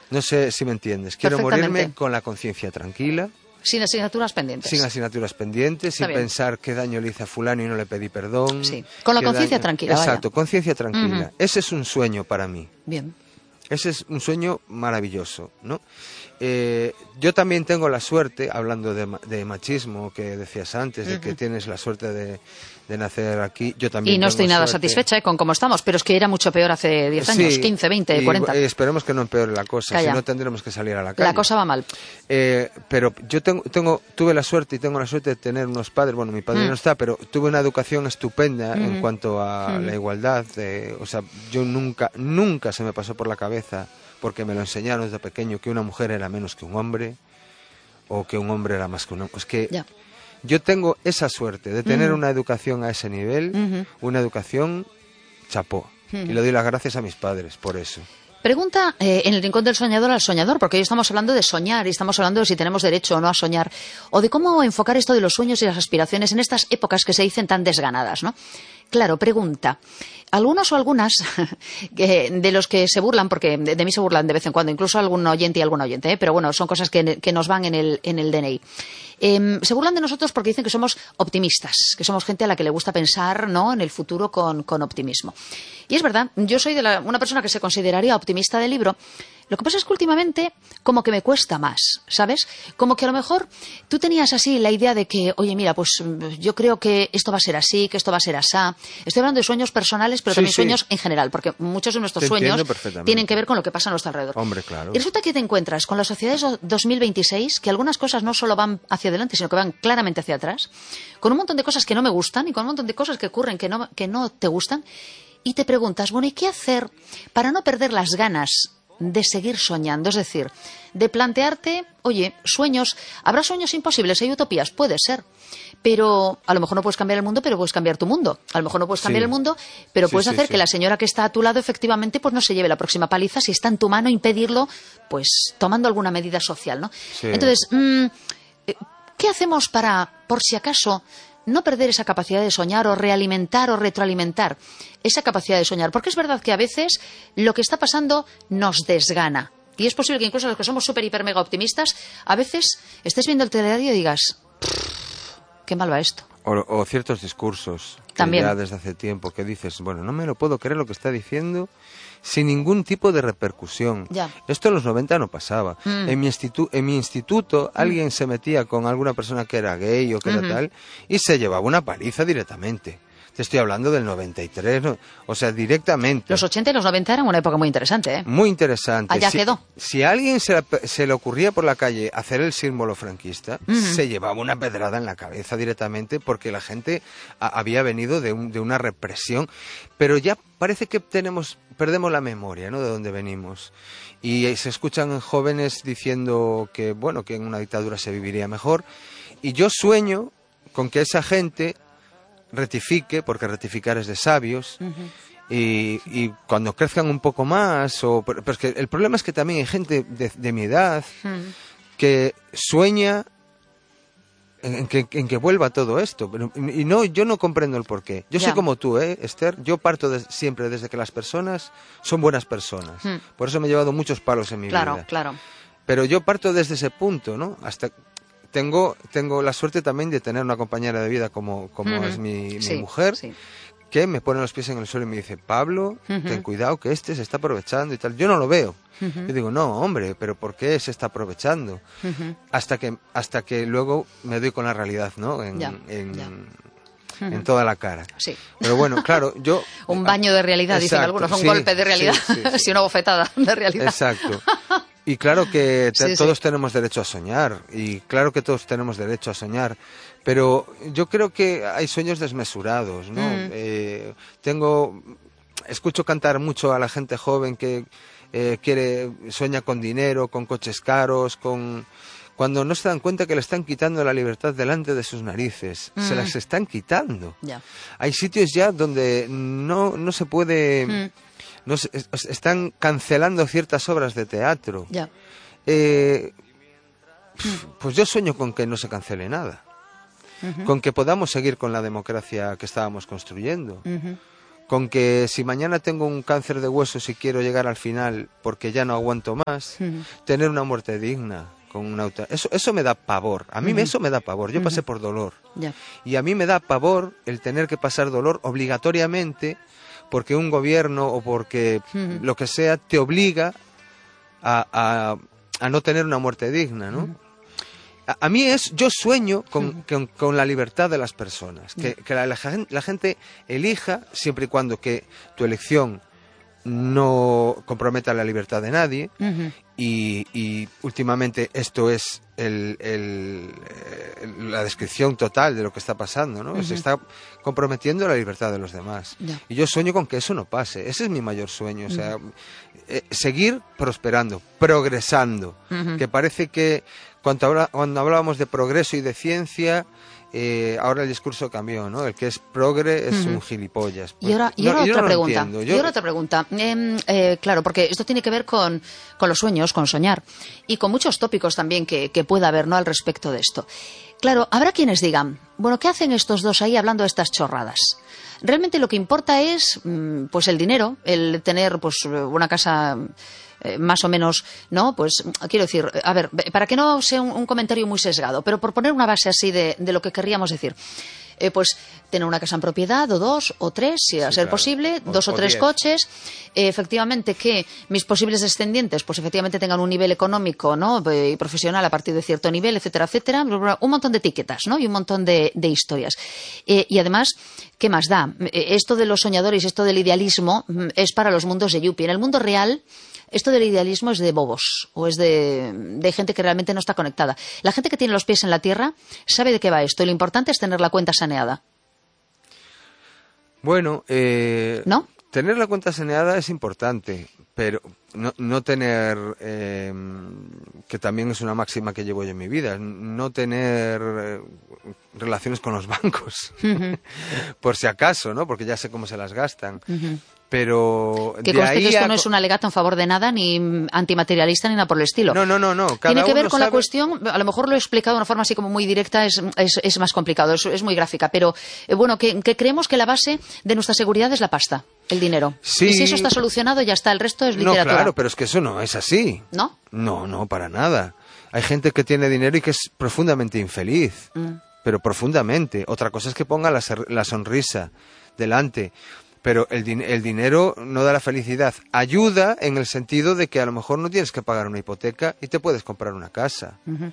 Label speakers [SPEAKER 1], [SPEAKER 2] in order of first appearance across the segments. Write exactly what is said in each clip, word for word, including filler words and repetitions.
[SPEAKER 1] No sé si me entiendes. Quiero morirme con la conciencia tranquila.
[SPEAKER 2] Sin asignaturas pendientes.
[SPEAKER 1] Sin asignaturas pendientes,
[SPEAKER 2] Está
[SPEAKER 1] sin
[SPEAKER 2] bien.
[SPEAKER 1] pensar qué daño le hice a fulano y no le pedí perdón.
[SPEAKER 2] Sí, con la conciencia
[SPEAKER 1] daño...
[SPEAKER 2] tranquila.
[SPEAKER 1] Exacto,
[SPEAKER 2] vaya.
[SPEAKER 1] conciencia tranquila.
[SPEAKER 2] Uh-huh.
[SPEAKER 1] Ese es un sueño para mí.
[SPEAKER 2] Bien.
[SPEAKER 1] Ese es un sueño maravilloso, ¿no? Eh, yo también tengo la suerte, hablando de, de machismo que decías antes, uh-huh. de que tienes la suerte de, de nacer aquí, yo también
[SPEAKER 2] Y no
[SPEAKER 1] tengo
[SPEAKER 2] estoy nada
[SPEAKER 1] suerte.
[SPEAKER 2] satisfecha, ¿eh?, con cómo estamos, pero es que era mucho peor hace diez años,
[SPEAKER 1] sí,
[SPEAKER 2] quince, veinte,
[SPEAKER 1] y,
[SPEAKER 2] cuarenta.
[SPEAKER 1] Y esperemos que no empeore la cosa,
[SPEAKER 2] Calla.
[SPEAKER 1] si no tendremos que salir a la calle.
[SPEAKER 2] La cosa va mal.
[SPEAKER 1] Eh, pero yo tengo, tengo, tuve la suerte y tengo la suerte de tener unos padres, bueno, mi padre mm. no está, pero tuve una educación estupenda mm. en cuanto a mm. la igualdad. De, o sea, yo nunca, nunca se me pasó por la cabeza, porque me lo enseñaron desde pequeño, que una mujer era menos que un hombre o que un hombre era más que un hombre. Es que
[SPEAKER 2] ya.
[SPEAKER 1] yo tengo esa suerte de tener
[SPEAKER 2] mm.
[SPEAKER 1] una educación a ese nivel,
[SPEAKER 2] mm-hmm.
[SPEAKER 1] una educación chapó. Mm. Y le doy las gracias a mis padres por eso.
[SPEAKER 2] Pregunta eh, en el Rincón del Soñador al soñador, porque hoy estamos hablando de soñar y estamos hablando de si tenemos derecho o no a soñar, o de cómo enfocar esto de los sueños y las aspiraciones en estas épocas que se dicen tan desganadas, ¿no? Claro, pregunta. Algunos o algunas de los que se burlan, porque de, de mí se burlan de vez en cuando, incluso algún oyente y algún oyente, ¿eh? Pero bueno, son cosas que, que nos van en el, en el D N I. Eh, se burlan de nosotros porque dicen que somos optimistas, que somos gente a la que le gusta pensar, ¿no?, en el futuro con, con optimismo. Y es verdad, yo soy de la, una persona que se consideraría optimista de libro. Lo que pasa es que últimamente como que me cuesta más, ¿sabes? Como que a lo mejor tú tenías así la idea de que, oye, mira, pues yo creo que esto va a ser así, que esto va a ser asá. Estoy hablando de sueños personales, pero sí, también sí. sueños en general, porque muchos de nuestros
[SPEAKER 1] te
[SPEAKER 2] sueños tienen que ver con lo que pasa a nuestro alrededor.
[SPEAKER 1] Hombre, claro.
[SPEAKER 2] Y resulta que te encuentras con las sociedades dos mil veintiséis, que algunas cosas no solo van hacia adelante, sino que van claramente hacia atrás, con un montón de cosas que no me gustan y con un montón de cosas que ocurren que no, que no te gustan. Y te preguntas, bueno, ¿y qué hacer para no perder las ganas de seguir soñando? Es decir, de plantearte, oye, sueños, ¿habrá sueños imposibles? ¿Hay utopías? Puede ser. Pero a lo mejor no puedes cambiar el mundo, pero puedes cambiar tu mundo. A lo mejor no puedes cambiar sí. el mundo, pero sí, puedes sí, hacer sí. que la señora que está a tu lado efectivamente pues no se lleve la próxima paliza, si está en tu mano impedirlo, pues tomando alguna medida social, ¿no?
[SPEAKER 1] Sí.
[SPEAKER 2] Entonces, mmm, ¿qué hacemos para, por si acaso, no perder esa capacidad de soñar o realimentar o retroalimentar esa capacidad de soñar? Porque es verdad que a veces lo que está pasando nos desgana. Y es posible que incluso los que somos súper, hiper, mega optimistas, a veces estés viendo el telediario y digas, qué mal va esto.
[SPEAKER 1] O, o ciertos discursos que
[SPEAKER 2] también
[SPEAKER 1] ya desde hace tiempo que dices, bueno, no me lo puedo creer lo que está diciendo, sin ningún tipo de repercusión.
[SPEAKER 2] Ya.
[SPEAKER 1] Esto en los noventa no pasaba.
[SPEAKER 2] Mm.
[SPEAKER 1] En mi, institu en mi instituto mm. alguien se metía con alguna persona que era gay o que
[SPEAKER 2] mm-hmm.
[SPEAKER 1] era tal y se llevaba una paliza directamente. Te estoy hablando del noventa y tres, ¿no? O sea, directamente.
[SPEAKER 2] Los ochenta y los noventa eran una época muy interesante, ¿eh?
[SPEAKER 1] Muy interesante.
[SPEAKER 2] Allá
[SPEAKER 1] si,
[SPEAKER 2] quedó.
[SPEAKER 1] Si a alguien se, la, se le ocurría por la calle hacer el símbolo franquista,
[SPEAKER 2] mm-hmm.
[SPEAKER 1] se llevaba una pedrada en la cabeza directamente porque la gente a, había venido de, un, de una represión. Pero ya parece que tenemos, perdemos la memoria, ¿no?, de dónde venimos. Y se escuchan jóvenes diciendo que, bueno, que en una dictadura se viviría mejor. Y yo sueño con que esa gente rectifique, porque rectificar es de sabios, uh-huh. y, y cuando crezcan un poco más, o, pero es que el problema es que también hay gente de, de mi edad uh-huh. que sueña en, en, que, en que vuelva todo esto, pero, y no, yo no comprendo el porqué. Yo yeah. soy como tú, ¿eh, Esther? Yo parto de, siempre desde que las personas son buenas personas. Uh-huh. Por eso me he llevado muchos palos en mi
[SPEAKER 2] claro,
[SPEAKER 1] vida.
[SPEAKER 2] Claro, claro.
[SPEAKER 1] Pero yo parto desde ese punto, ¿no? Hasta Tengo, tengo la suerte también de tener una compañera de vida como, como uh-huh. es mi, mi
[SPEAKER 2] sí,
[SPEAKER 1] mujer,
[SPEAKER 2] sí.
[SPEAKER 1] que me pone los pies en el suelo y me dice, Pablo,
[SPEAKER 2] uh-huh.
[SPEAKER 1] ten cuidado que este se está aprovechando y tal. Yo no lo veo. Uh-huh. Yo digo, no, hombre, pero ¿por qué se está aprovechando? Uh-huh. Hasta que hasta que luego me doy con la realidad, ¿no? En,
[SPEAKER 2] ya,
[SPEAKER 1] en,
[SPEAKER 2] ya.
[SPEAKER 1] en uh-huh. toda la cara.
[SPEAKER 2] Sí.
[SPEAKER 1] Pero bueno, claro, yo...
[SPEAKER 2] un baño de realidad, exacto, dicen algunos, un sí, golpe de realidad, sí, sí, sí. sí, una bofetada de realidad.
[SPEAKER 1] Exacto. Y claro que te,
[SPEAKER 2] sí,
[SPEAKER 1] todos
[SPEAKER 2] sí.
[SPEAKER 1] tenemos derecho a soñar, y claro que todos tenemos derecho a soñar, pero yo creo que hay sueños desmesurados, ¿no? Mm. Eh, tengo, escucho cantar mucho a la gente joven que eh, quiere, sueña con dinero, con coches caros, con... cuando no se dan cuenta que le están quitando la libertad delante de sus narices, mm. se las están quitando.
[SPEAKER 2] Yeah.
[SPEAKER 1] Hay sitios ya donde no, no se puede... Mm. No, están cancelando ciertas obras de teatro.
[SPEAKER 2] Ya.
[SPEAKER 1] Eh, pues yo sueño con que no se cancele nada. Uh-huh. Con que podamos seguir con la democracia que estábamos construyendo.
[SPEAKER 2] Uh-huh.
[SPEAKER 1] con que si mañana tengo un cáncer de huesos y quiero llegar al final porque ya no aguanto más, uh-huh. tener una muerte digna. Con una auto... eso, eso me da pavor, a mí uh-huh. eso me da pavor, yo uh-huh. pasé por dolor. Yeah. Y a mí me da pavor el tener que pasar dolor obligatoriamente porque un gobierno o porque uh-huh. lo que sea te obliga a, a, a no tener una muerte digna, ¿no? Uh-huh. A, a mí es, yo sueño con, uh-huh. con, con la libertad de las personas, que, uh-huh. que la, la, la gente elija siempre y cuando que tu elección no comprometa la libertad de nadie. Uh-huh. Y, y últimamente esto es el, el, el, la descripción total de lo que está pasando, ¿no? Uh-huh. Se está comprometiendo la libertad de los demás. Yeah. Y yo sueño con que eso no pase. Ese es mi mayor sueño. Uh-huh. O sea, eh, seguir prosperando, progresando. Uh-huh. Que parece que cuando, habla, cuando hablábamos de progreso y de ciencia, eh, ahora el discurso cambió, ¿no? El que es progre es uh-huh. un gilipollas. Pues,
[SPEAKER 2] y ahora, y ahora
[SPEAKER 1] no,
[SPEAKER 2] otra
[SPEAKER 1] no
[SPEAKER 2] pregunta.
[SPEAKER 1] Yo...
[SPEAKER 2] Y ahora otra pregunta. Eh, eh, claro, porque esto tiene que ver con, con los sueños, con soñar, y con muchos tópicos también que, que pueda haber, ¿no?, al respecto de esto. Claro, habrá quienes digan, bueno, ¿qué hacen estos dos ahí hablando de estas chorradas? Realmente lo que importa es, pues, el dinero, el tener, pues, una casa eh, más o menos, ¿no? Pues, quiero decir, a ver, para que no sea un, un comentario muy sesgado, pero por poner una base así de, de lo que querríamos decir. Eh, pues tener una casa en propiedad, o dos, o tres, si a sí, ser claro. posible, o, dos o, o tres diez. Coches, eh, efectivamente que mis posibles descendientes, pues efectivamente tengan un nivel económico, ¿no?, y profesional a partir de cierto nivel, etcétera, etcétera, un montón de etiquetas, ¿no?, y un montón de, de historias. Eh, y además, ¿qué más da? Esto de los soñadores, esto del idealismo, es para los mundos de Yuppie. En el mundo real, esto del idealismo es de bobos, o es de, de gente que realmente no está conectada. La gente que tiene los pies en la tierra sabe de qué va esto, y lo importante es tener la cuenta saneada.
[SPEAKER 1] Bueno, eh,
[SPEAKER 2] ¿no?
[SPEAKER 1] Tener la cuenta saneada es importante, pero no, no tener, eh, que también es una máxima que llevo yo en mi vida, no tener eh, relaciones con los bancos, uh-huh. por si acaso, ¿no? Porque ya sé cómo se las gastan. Uh-huh. Pero
[SPEAKER 2] que conste que esto a... no es un alegato en favor de nada, ni antimaterialista, ni nada por el estilo.
[SPEAKER 1] No, no, no, no. Cada
[SPEAKER 2] Tiene que ver con
[SPEAKER 1] sabe...
[SPEAKER 2] la cuestión, a lo mejor lo he explicado de una forma así como muy directa, es, es, es más complicado, es, es muy gráfica, pero eh, bueno, que, que creemos que la base de nuestra seguridad es la pasta, el dinero.
[SPEAKER 1] Sí.
[SPEAKER 2] Y si eso está solucionado, ya está, el resto es literatura.
[SPEAKER 1] No, claro, pero es que eso no es así.
[SPEAKER 2] ¿No?
[SPEAKER 1] No, no, para nada. Hay gente que tiene dinero y que es profundamente infeliz, mm. pero profundamente. Otra cosa es que ponga la, la sonrisa delante. Pero el, din el dinero no da la felicidad. Ayuda en el sentido de que a lo mejor no tienes que pagar una hipoteca y te puedes comprar una casa. Uh-huh.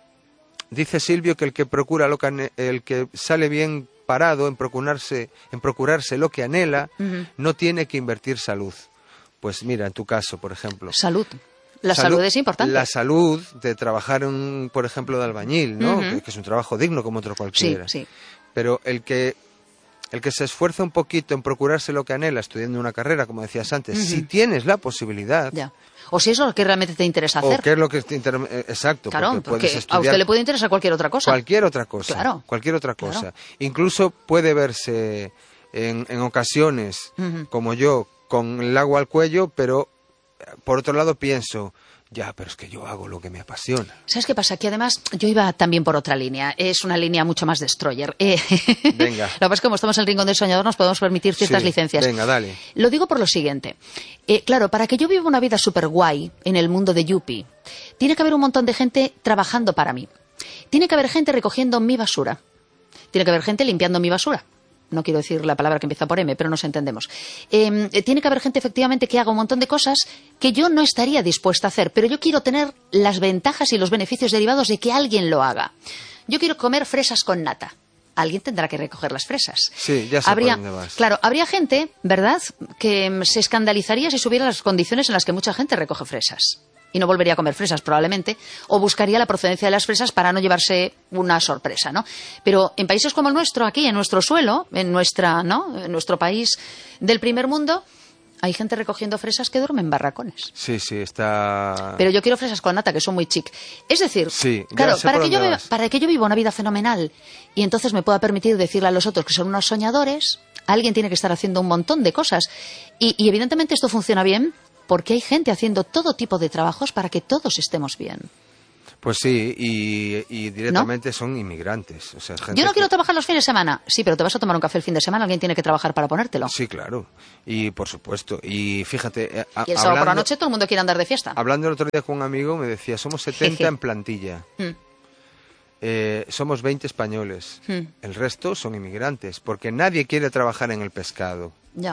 [SPEAKER 1] Dice Silvio que el que procura lo que el que sale bien parado en procurarse, en procurarse lo que anhela, uh-huh. no tiene que invertir salud. Pues mira, en tu caso, por ejemplo.
[SPEAKER 2] Salud. La salud, salud es importante.
[SPEAKER 1] La salud de trabajar, en, por ejemplo, de albañil, ¿no? Uh-huh. que, que es un trabajo digno como otro cualquiera.
[SPEAKER 2] Sí, sí.
[SPEAKER 1] Pero el que... El que se esfuerza un poquito en procurarse lo que anhela estudiando una carrera, como decías antes, uh-huh. si tienes la posibilidad...
[SPEAKER 2] Ya. O si es lo que realmente te interesa hacer.
[SPEAKER 1] O qué es lo que te interesa... Exacto.
[SPEAKER 2] Claro,
[SPEAKER 1] porque,
[SPEAKER 2] porque
[SPEAKER 1] puedes estudiar
[SPEAKER 2] a usted le puede interesar cualquier otra cosa.
[SPEAKER 1] Cualquier otra cosa.
[SPEAKER 2] Claro.
[SPEAKER 1] Cualquier otra cosa.
[SPEAKER 2] Claro.
[SPEAKER 1] Incluso puede verse en, en ocasiones, uh-huh. como yo, con el agua al cuello, pero por otro lado pienso... Ya, pero es que yo hago lo que me apasiona.
[SPEAKER 2] ¿Sabes qué pasa? Que además yo iba también por otra línea. Es una línea mucho más destroyer. Eh,
[SPEAKER 1] venga.
[SPEAKER 2] Lo que pasa es que como estamos en el rincón del soñador nos podemos permitir ciertas
[SPEAKER 1] sí,
[SPEAKER 2] licencias.
[SPEAKER 1] Venga, dale.
[SPEAKER 2] Lo digo por lo siguiente. Eh, claro, para que yo viva una vida súper guay en el mundo de Yuppie, tiene que haber un montón de gente trabajando para mí. Tiene que haber gente recogiendo mi basura. Tiene que haber gente limpiando mi basura. No quiero decir la palabra que empieza por M, pero nos entendemos. Eh, tiene que haber gente, efectivamente, que haga un montón de cosas que yo no estaría dispuesta a hacer, pero yo quiero tener las ventajas y los beneficios derivados de que alguien lo haga. Yo quiero comer fresas con nata. Alguien tendrá que recoger las fresas.
[SPEAKER 1] Sí, ya sé
[SPEAKER 2] habría,
[SPEAKER 1] por dónde vas.
[SPEAKER 2] Claro, habría gente, ¿verdad?, que se escandalizaría si subiera las condiciones en las que mucha gente recoge fresas. Y no volvería a comer fresas probablemente, o buscaría la procedencia de las fresas para no llevarse una sorpresa, ¿no? Pero en países como el nuestro, aquí, en nuestro suelo, en nuestra, ¿no?, en nuestro país del primer mundo, hay gente recogiendo fresas que duermen en barracones.
[SPEAKER 1] Sí, sí, está...
[SPEAKER 2] Pero yo quiero fresas con nata, que son muy chic. Es decir,
[SPEAKER 1] sí,
[SPEAKER 2] claro,
[SPEAKER 1] sé
[SPEAKER 2] para que, yo
[SPEAKER 1] vas.
[SPEAKER 2] viva, para que yo viva una vida fenomenal y entonces me pueda permitir decirle a los otros que son unos soñadores, alguien tiene que estar haciendo un montón de cosas. Y, y evidentemente esto funciona bien porque hay gente haciendo todo tipo de trabajos para que todos estemos bien.
[SPEAKER 1] Pues sí, y, y directamente ¿no? son inmigrantes. O sea, gente
[SPEAKER 2] Yo no quiero
[SPEAKER 1] que...
[SPEAKER 2] trabajar los fines de semana. Sí, pero te vas a tomar un café el fin de semana, alguien tiene que trabajar para ponértelo.
[SPEAKER 1] Sí, claro. Y por supuesto. Y fíjate... A,
[SPEAKER 2] y el sábado hablando, por la noche todo el mundo quiere andar de fiesta.
[SPEAKER 1] Hablando el otro día con un amigo, me decía, somos setenta Jeje. en plantilla. Mm. Eh, somos veinte españoles. Mm. El resto son inmigrantes, porque nadie quiere trabajar en el pescado.
[SPEAKER 2] Ya.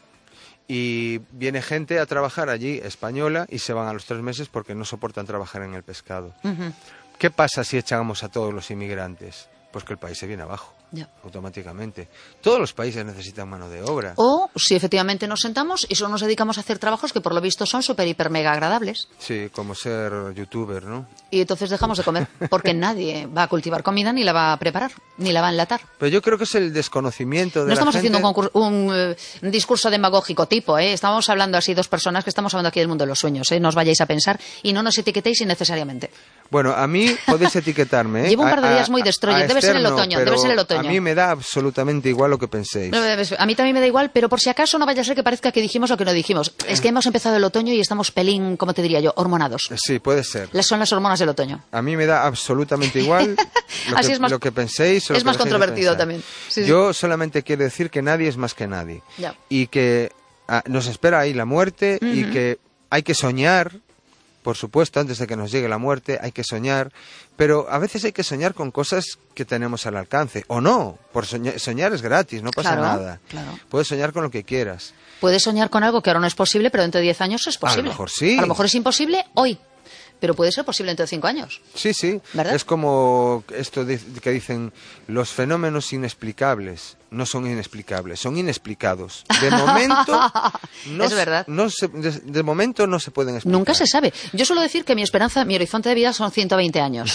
[SPEAKER 1] Y viene gente a trabajar allí, española, y se van a los tres meses porque no soportan trabajar en el pescado. Uh-huh. ¿Qué pasa si echamos a todos los inmigrantes? Pues que el país se viene abajo, ya. automáticamente. Todos los países necesitan mano de obra.
[SPEAKER 2] O si efectivamente nos sentamos y solo nos dedicamos a hacer trabajos que por lo visto son súper, hiper, mega agradables.
[SPEAKER 1] Sí, como ser youtuber, ¿no?
[SPEAKER 2] Y entonces dejamos de comer, porque nadie va a cultivar comida, ni la va a preparar, ni la va a enlatar.
[SPEAKER 1] Pero yo creo que es el desconocimiento de
[SPEAKER 2] no
[SPEAKER 1] la
[SPEAKER 2] estamos
[SPEAKER 1] gente...
[SPEAKER 2] haciendo un, concurso, un, eh, un discurso demagógico tipo, ¿eh? Estamos hablando así dos personas que estamos hablando aquí del mundo de los sueños, ¿eh? No os vayáis a pensar y no nos etiquetéis innecesariamente.
[SPEAKER 1] Bueno, a mí podéis etiquetarme, ¿eh?
[SPEAKER 2] Llevo un par de días muy destroyer, debe ser el otoño,
[SPEAKER 1] no,
[SPEAKER 2] debe ser el otoño.
[SPEAKER 1] A mí me da absolutamente igual lo que penséis.
[SPEAKER 2] A mí también me da igual, pero por si acaso no vaya a ser que parezca que dijimos lo que no dijimos. Es que hemos empezado el otoño y estamos pelín, ¿cómo te diría yo? Hormonados.
[SPEAKER 1] Sí, puede ser.
[SPEAKER 2] Las son las hormonas del otoño.
[SPEAKER 1] A mí me da absolutamente igual lo,
[SPEAKER 2] Así
[SPEAKER 1] que,
[SPEAKER 2] es más,
[SPEAKER 1] lo que penséis. O
[SPEAKER 2] es
[SPEAKER 1] lo que
[SPEAKER 2] más controvertido también. Sí,
[SPEAKER 1] yo
[SPEAKER 2] sí.
[SPEAKER 1] solamente quiero decir que nadie es más que nadie.
[SPEAKER 2] Ya.
[SPEAKER 1] Y que ah, nos espera ahí la muerte uh-huh. y que hay que soñar. Por supuesto, antes de que nos llegue la muerte hay que soñar, pero a veces hay que soñar con cosas que tenemos al alcance, o no, por soñar, soñar es gratis, no pasa
[SPEAKER 2] claro,
[SPEAKER 1] nada.
[SPEAKER 2] Claro.
[SPEAKER 1] Puedes soñar con lo que quieras.
[SPEAKER 2] Puedes soñar con algo que ahora no es posible, pero dentro de diez años es posible.
[SPEAKER 1] A lo mejor sí.
[SPEAKER 2] A lo mejor es imposible hoy, pero puede ser posible dentro de cinco años.
[SPEAKER 1] Sí, sí.
[SPEAKER 2] ¿Verdad?
[SPEAKER 1] Es como esto de, que dicen, los fenómenos inexplicables no son inexplicables, son inexplicados. De momento, no,
[SPEAKER 2] es verdad.
[SPEAKER 1] No se, de, de momento no se pueden explicar.
[SPEAKER 2] Nunca se sabe. Yo suelo decir que mi esperanza, mi horizonte de vida son ciento veinte años.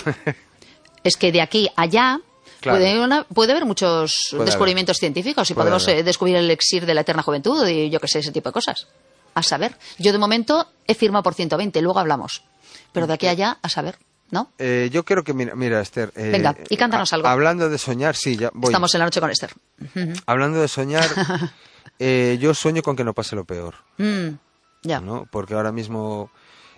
[SPEAKER 2] Es que de aquí a allá... Claro. Puede, una, puede haber muchos puede descubrimientos haber. científicos y puede podemos eh, descubrir el elixir de la eterna juventud y yo qué sé, ese tipo de cosas. A saber. Yo de momento he firmado por ciento veinte, luego hablamos. Pero de aquí a allá, a saber, ¿no?
[SPEAKER 1] Eh, yo creo que, mira, mira Esther... Eh,
[SPEAKER 2] Venga, y cántanos
[SPEAKER 1] a,
[SPEAKER 2] algo.
[SPEAKER 1] Hablando de soñar, sí, ya voy.
[SPEAKER 2] Estamos en la noche con Esther. Uh-huh.
[SPEAKER 1] Hablando de soñar, eh, yo sueño con que no pase lo peor.
[SPEAKER 2] Mm, ya.
[SPEAKER 1] ¿No? Porque ahora mismo...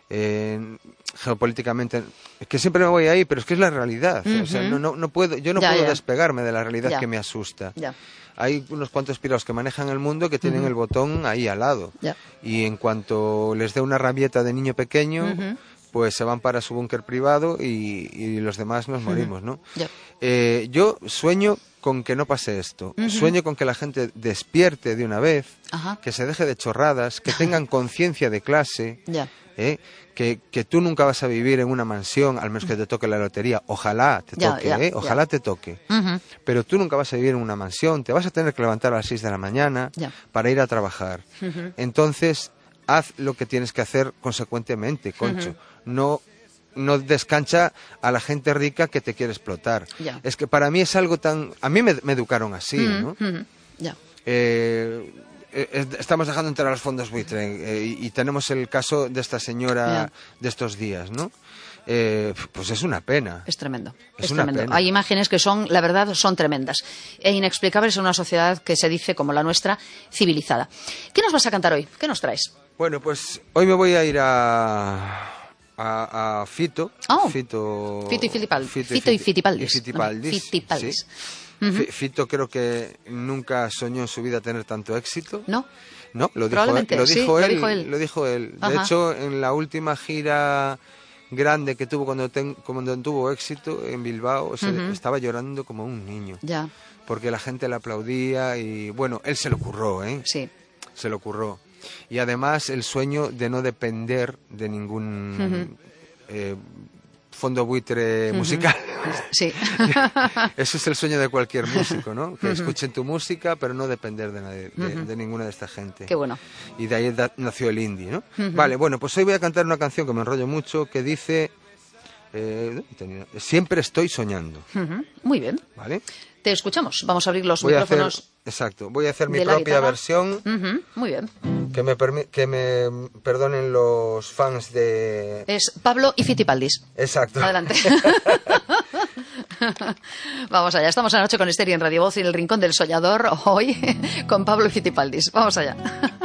[SPEAKER 1] Eh, geopolíticamente, es que siempre me voy ahí, pero es que es la realidad. Uh-huh. O sea, no, no, no puedo, yo no ya, puedo ya. despegarme de la realidad ya. que me asusta.
[SPEAKER 2] Ya.
[SPEAKER 1] Hay unos cuantos pirados que manejan el mundo que tienen uh-huh. el botón ahí al lado.
[SPEAKER 2] Ya.
[SPEAKER 1] Y en cuanto les dé una rabieta de niño pequeño, uh-huh. pues se van para su búnker privado y, y los demás nos uh-huh. morimos, ¿no?
[SPEAKER 2] Ya.
[SPEAKER 1] Eh, yo sueño con que no pase esto. Uh-huh. Sueño con que la gente despierte de una vez, uh-huh. que se deje de chorradas, que tengan conciencia de clase.
[SPEAKER 2] Ya.
[SPEAKER 1] ¿Eh? Que, que tú nunca vas a vivir en una mansión, al menos que te toque la lotería. Ojalá te
[SPEAKER 2] ya,
[SPEAKER 1] toque,
[SPEAKER 2] ya,
[SPEAKER 1] ¿eh? Ojalá
[SPEAKER 2] ya.
[SPEAKER 1] te toque.
[SPEAKER 2] Uh-huh.
[SPEAKER 1] Pero tú nunca vas a vivir en una mansión, te vas a tener que levantar a las seis de la mañana
[SPEAKER 2] ya.
[SPEAKER 1] para ir a trabajar. Uh-huh. Entonces, haz lo que tienes que hacer consecuentemente, concho. Uh-huh. No, no descancha a la gente rica que te quiere explotar.
[SPEAKER 2] Ya.
[SPEAKER 1] Es que para mí es algo tan... A mí me, me educaron así,
[SPEAKER 2] uh-huh.
[SPEAKER 1] ¿no?
[SPEAKER 2] Uh-huh. Ya.
[SPEAKER 1] Eh... Estamos dejando entrar a los fondos buitre eh, y, y tenemos el caso de esta señora yeah. de estos días, ¿no? Eh, pues es una pena.
[SPEAKER 2] Es tremendo.
[SPEAKER 1] Es,
[SPEAKER 2] es
[SPEAKER 1] una
[SPEAKER 2] tremendo.
[SPEAKER 1] Pena.
[SPEAKER 2] Hay imágenes que son, la verdad, son tremendas e inexplicables en una sociedad que se dice, como la nuestra, civilizada. ¿Qué nos vas a cantar hoy? ¿Qué nos traes?
[SPEAKER 1] Bueno, pues hoy me voy a ir a... A, a Fito,
[SPEAKER 2] oh.
[SPEAKER 1] Fito,
[SPEAKER 2] Fito y Fitipaldis.
[SPEAKER 1] Fito,
[SPEAKER 2] Fito y Fitipaldis.
[SPEAKER 1] Y Fitipaldis.
[SPEAKER 2] Fitipaldis.
[SPEAKER 1] Sí. Uh-huh. Fito creo que nunca soñó en su vida tener tanto éxito.
[SPEAKER 2] No.
[SPEAKER 1] No, lo dijo, él, lo, dijo
[SPEAKER 2] sí,
[SPEAKER 1] él,
[SPEAKER 2] lo dijo él.
[SPEAKER 1] Lo dijo él.
[SPEAKER 2] Ajá.
[SPEAKER 1] De hecho, en la última gira grande que tuvo cuando, ten, cuando tuvo éxito en Bilbao, se uh-huh. estaba llorando como un niño.
[SPEAKER 2] Ya.
[SPEAKER 1] Porque la gente le aplaudía y, bueno, él se lo curró, ¿eh?
[SPEAKER 2] Sí.
[SPEAKER 1] Se lo curró. Y además el sueño de no depender de ningún... Uh-huh. eh, fondo buitre musical.
[SPEAKER 2] Uh-huh. Sí.
[SPEAKER 1] Eso es el sueño de cualquier músico, ¿no? Que uh-huh. escuchen tu música, pero no depender de, nadie, de, uh-huh. de ninguna de esta gente.
[SPEAKER 2] Qué bueno.
[SPEAKER 1] Y de ahí da, nació el indie, ¿no?
[SPEAKER 2] Uh-huh.
[SPEAKER 1] Vale, bueno, pues hoy voy a cantar una canción que me enrollo mucho, que dice... Eh, siempre estoy soñando.
[SPEAKER 2] Uh-huh. Muy bien.
[SPEAKER 1] ¿Vale?
[SPEAKER 2] Te escuchamos. Vamos a abrir los
[SPEAKER 1] voy
[SPEAKER 2] micrófonos.
[SPEAKER 1] A hacer, exacto. Voy a hacer mi propia versión.
[SPEAKER 2] Uh-huh. Muy bien.
[SPEAKER 1] Que me, permi- que me perdonen los fans de...
[SPEAKER 2] Es Pablo y Fitipaldis.
[SPEAKER 1] Exacto.
[SPEAKER 2] Adelante. Vamos allá. Estamos anoche con Esther y en Radio Voz y en el Rincón del Soñador. Hoy con Pablo y Fitipaldis. Vamos allá.